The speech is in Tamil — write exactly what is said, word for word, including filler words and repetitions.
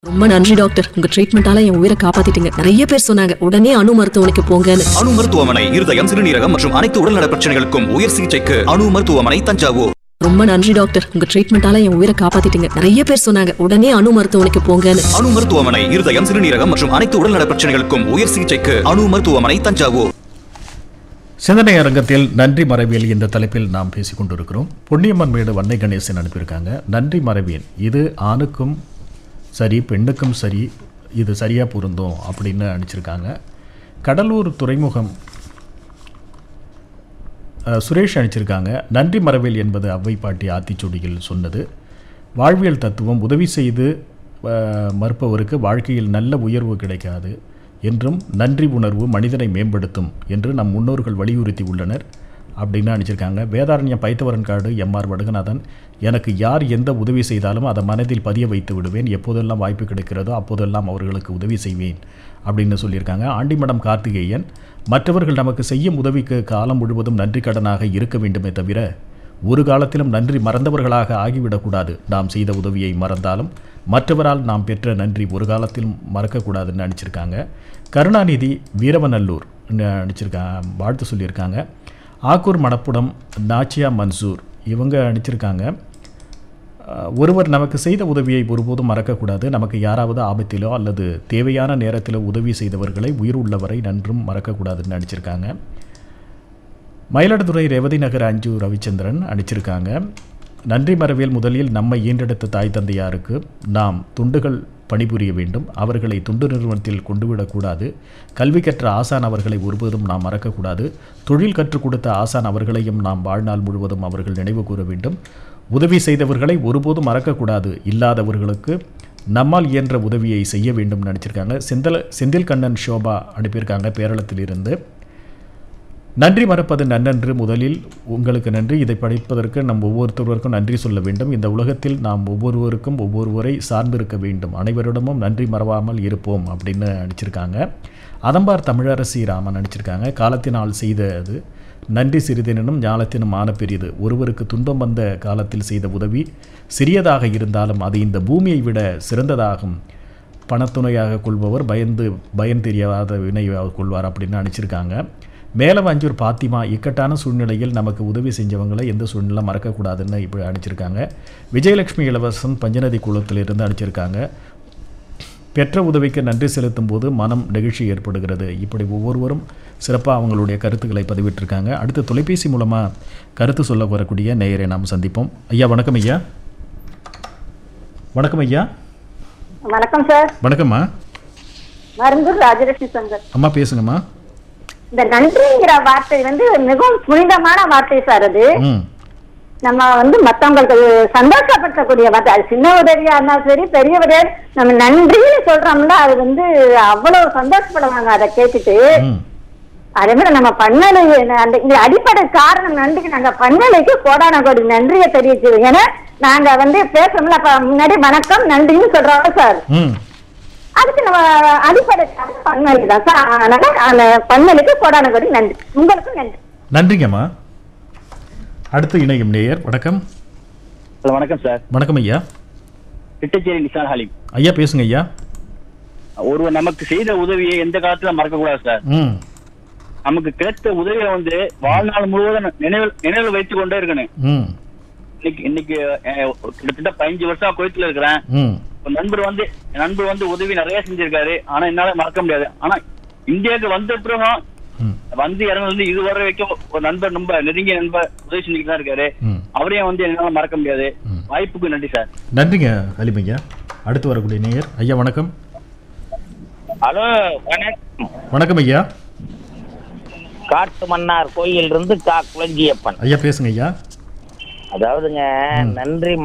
ரொம்ப நன்றி டாக்டர், உங்க ட்ரீட்மெண்டால என் உயிரை காப்பாத்திட்டீங்க. நிறைய பேர் சொன்னாங்க உடனே அணு மருத்துவமனைக்கு போங்கன்னு. அணு மருத்துவமனை இருதயம், சிறுநீரகம் மற்றும் அனைத்து உடல்நல பிரச்சனைகளுக்கும் உயர் சிகிச்சைக்கு அணு மருத்துவமனை தஞ்சாவூர். ரொம்ப நன்றி டாக்டர், உங்க ட்ரீட்மெண்டால என் உயிரை காப்பாத்திட்டீங்க. நிறைய பேர் சொன்னாங்க உடனே அணு மருத்துவமனைக்கு போங்கன்னு. அணு மருத்துவமனை இருதயம், சிறுநீரகம் மற்றும் அனைத்து உடல்நல பிரச்சனைகளுக்கும் உயர் சிகிச்சைக்கு அணு மருத்துவமனை தஞ்சாவூர். சிந்தனை அரங்கத்தில் நன்றி மறைவியல் என்ற தலைப்பில் நாம் பேசிக் கொண்டிருக்கிறோம். பொன்னியம்மன் மேடு வன்னை கணேசன் அனுப்பியிருக்காங்க. நன்றி மறைவியல் இது ஆணுக்கும் சரி பெண்ணுக்கும் சரி இது சரியாக பொருந்தும் அப்படின்னு அனுப்பிச்சிருக்காங்க. கடலூர் துறைமுகம் சுரேஷ் அனுப்பிச்சிருக்காங்க. நன்றி மறைவியல் என்பது அவ்வை பாட்டி ஆத்திச்சூடியில் சொன்னது. வாழ்வியல் தத்துவம் உதவி செய்து மறுப்பவருக்கு வாழ்க்கையில் நல்ல உயர்வு கிடைக்காது என்றும் நன்றி உணர்வு மனிதனை மேம்படுத்தும் என்று நம் முன்னோர்கள் வலியுறுத்தி உள்ளனர் அப்படின்னு அனுப்பிச்சிருக்காங்க. வேதாரண்யம் பைத்தவரன் காடு எம் ஆர் வடுகநாதன், எனக்கு யார் எந்த உதவி செய்தாலும் அதை மனதில் பதிய வைத்து விடுவேன். எப்போதெல்லாம் வாய்ப்பு கிடைக்கிறதோ அப்போதெல்லாம் அவர்களுக்கு உதவி செய்வேன் அப்படின்னு சொல்லியிருக்காங்க. ஆண்டிமடம் கார்த்திகேயன், மற்றவர்கள் நமக்கு செய்யும் உதவிக்கு காலம் முழுவதும் நன்றி கடனாக இருக்க வேண்டுமே தவிர ஒரு காலத்திலும் நன்றி மறந்தவர்களாக ஆகிவிடக்கூடாது. நாம் செய்த உதவியை மறந்தாலும் மற்றவரால் நாம் பெற்ற நன்றி ஒரு காலத்திலும் மறக்கக்கூடாதுன்னு நினச்சிருக்காங்க. கருணாநிதி வீரவநல்லூர் நினச்சிருக்காங்க, வாழ்த்து சொல்லியிருக்காங்க. ஆக்கூர் மணப்புடம் நாச்சியா மன்சூர் இவங்க அனுப்பிச்சிருக்காங்க. ஒருவர் நமக்கு செய்த உதவியை ஒருபோதும் மறக்கக்கூடாது. நமக்கு யாராவது ஆபத்திலோ அல்லது தேவையான நேரத்திலோ உதவி செய்தவர்களை உயிர் உள்ளவரை நன்றும் மறக்கக்கூடாதுன்னு அனுப்பிச்சிருக்காங்க. மயிலாடுதுறை ரேவதி நகர் அஞ்சு ரவிச்சந்திரன் அனுப்பிச்சிருக்காங்க. நன்றி மறவியல் முதலில் நம்மை ஈன்றெடுத்த தாய் தந்தையாருக்கு நாம் துண்டுகள் பணிபுரிய வேண்டும். அவர்களை துண்டு நிறுவனத்தில் கொண்டுவிடக்கூடாது. கல்வி கற்ற ஆசான் அவர்களை ஒருபோதும் நாம் மறக்கக்கூடாது. தொழில் கற்றுக் கொடுத்த ஆசான் அவர்களையும் நாம் வாழ்நாள் முழுவதும் அவர்கள் நினைவு கூற வேண்டும். உதவி செய்தவர்களை ஒருபோதும் மறக்கக்கூடாது. இல்லாதவர்களுக்கு நம்மால் இயன்ற உதவியை செய்ய வேண்டும் நினச்சிருக்காங்க. செந்தில் செந்தில் கண்ணன் ஷோபா அனுப்பியிருக்காங்க பேரளத்திலிருந்து. நன்றி மறப்பது நன்னன்று. முதலில் உங்களுக்கு நன்றி. இதை படிப்பதற்கு நம் ஒவ்வொருத்தருவருக்கும் நன்றி சொல்ல வேண்டும். இந்த உலகத்தில் நாம் ஒவ்வொருவருக்கும் ஒவ்வொருவரை சார்ந்திருக்க வேண்டும். அனைவரிடமும் நன்றி மறவாமல் இருப்போம் அப்படின்னு அடிச்சிருக்காங்க. அதம்பார் தமிழரசி ராமன் அடிச்சிருக்காங்க. காலத்தினால் செய்தது நன்றி சிறிதெனும் ஞாலத்தினும் ஆன பெரியது. ஒருவருக்கு துன்பம் வந்த காலத்தில் செய்த உதவி சிறியதாக இருந்தாலும் அது இந்த பூமியை விட சிறந்ததாகும். பணத்துணையாக கொள்பவர் பயந்து பயன் தெரியாத வினையாக கொள்வார் அப்படின்னு அனுப்பிச்சிருக்காங்க. மேலவஞ்சூர் பாத்திமா, இக்கட்டான சூழ்நிலையில் நமக்கு உதவி செஞ்சவங்களை எந்த சூழ்நிலை மறக்கக்கூடாதுன்னு இப்படி அனுப்பிச்சிருக்காங்க. விஜயலட்சுமி இளவரசன் பஞ்சநதி குளத்திலிருந்து அனுப்பிச்சிருக்காங்க. பெற்ற உதவிக்கு நன்றி செலுத்தும் போது மனம் நெகிழ்ச்சி ஏற்படுகிறது. இப்படி ஒவ்வொருவரும் சிறப்பாக அவங்களுடைய கருத்துக்களை பதிவிட்டிருக்காங்க. அடுத்து தொலைபேசி மூலமாக கருத்து சொல்ல வரக்கூடிய நேயரை நாம் சந்திப்போம். ஐயா வணக்கம். ஐயா வணக்கம். ஐயா வணக்கம் சார். வணக்கம்மா. மருந்தூர் ராஜலட்சுமி சங்கர் அம்மா பேசுங்கம்மா. இந்த நன்றிங்கிற வார்த்தை வந்து மிகவும் புனிதமான வார்த்தை சார். அது நம்ம வந்து மத்தவங்களுக்கு சந்தோஷப்படுத்தக்கூடிய வார்த்தை. அது சின்ன உதவியா இருந்தாலும் சரி பெரிய உதவி நம்ம நன்றின்னு சொல்றோம்ல, அது வந்து அவ்வளவு சந்தோஷப்படுவாங்க அதை கேட்டுட்டு. அதே மாதிரி நம்ம பண்ணலை அந்த இந்த அடிப்படை காரணம் நன்றிக்கு நாங்க பண்ணலைக்கு கோடான கோடி நன்றியை தெரிவிச்சிருவோம். ஏன்னா நாங்க வந்து பேசணும்ல, அப்ப முன்னாடி வணக்கம் நன்றின்னு சொல்றோம் சார். அதுக்கு நம்ம அடிப்படை பண்ணலை தான் சார். அதனால அந்த பண்ணலுக்கு கோடான கோடி நன்றி. உங்களுக்கும் நன்றி. நன்றிங்கம்மா. அடுத்து இணையும் நேயர் வணக்கம். ஹலோ வணக்கம் சார். வணக்கம் ஐயா. திட்டச்சேரி நிசான் ஹலீம் ஐயா பேசுங்க ஐயா. ஒருவர் நமக்கு செய்த உதவியை எந்த காலத்துல மறக்க கூடாது சார். நமக்கு கிடைத்த உதவியை வந்து வாழ்நாள் முழுவதும் நினைவு நினைவில் வைத்துக் கொண்டே இருக்கணும். இன்னைக்கு இன்னைக்கு கிட்டத்தட்ட பதினஞ்சு வருஷம் கோயத்துல இருக்கிறேன். நண்பர் வந்து நண்பர் வந்து உதவி நிறைய செஞ்சிருக்காரு. ஆனா என்னால மறக்க முடியாது. ஆனா இந்தியாவுக்கு வந்த பிறகும் வந்து இறந்து இதுவரை வரைக்கும் ஒரு நண்பர் ரொம்ப நெருங்கிய நண்பர் உதவி செஞ்சுட்டு தான் இருக்காரு. அவரையும் வந்து என்னால மறக்க முடியாது. வாய்ப்புக்கு நன்றி சார். நன்றிங்க ஹலீம் ஐயா. அடுத்து வரக்கூடிய நேயர் ஐயா வணக்கம். ஹலோ வணக்கம். வணக்கம் ஐயா. காட்டு மன்னார் கோயில் இருந்து கா குளஞ்சியப்பன் ஐயா பேசுங்க ஐயா. அதாவதுங்க நன்றி